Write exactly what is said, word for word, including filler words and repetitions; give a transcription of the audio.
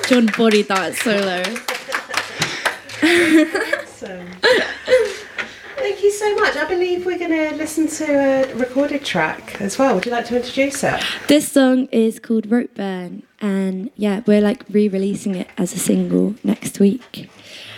John bodied that solo. Awesome. Thank you so much. I believe we're going to listen to a recorded track as well. Would you like to introduce it? This song is called Rope Burn, and yeah, we're like re-releasing it as a single next week.